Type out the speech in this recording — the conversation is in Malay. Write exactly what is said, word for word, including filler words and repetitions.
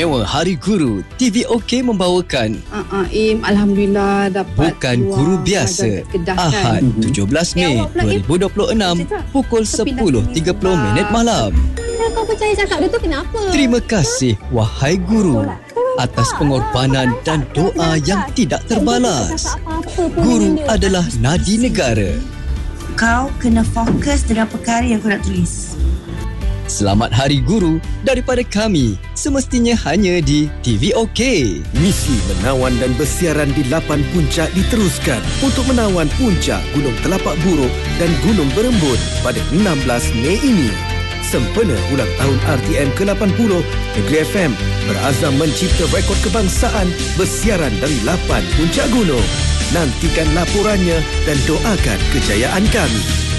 Istimewa Hari Guru, T V OK membawakan Uh, uh, Im, Alhamdulillah dapat Bukan keluar, Guru Biasa, Kedah, Ahad kan? tujuh belas Mei Eh, awak pula, dua ribu dua puluh enam pukul sepuluh tiga puluh minit malam. Kau percaya cakap dia tu kenapa? Terima kasih wahai guru atas pengorbanan dan doa yang tidak terbalas. Guru adalah nadi negara. Kau kena fokus dengan perkara yang kau nak tulis. Selamat Hari Guru daripada kami, semestinya hanya di T V OK. Misi menawan dan bersiaran di lapan puncak diteruskan untuk menawan puncak Gunung Telapak Buruk dan Gunung Berembun pada enam belas Mei ini. Sempena ulang tahun R T M ke lapan puluh, Negeri F M berazam mencipta rekod kebangsaan bersiaran dari lapan puncak gunung. Nantikan laporannya dan doakan kejayaan kami.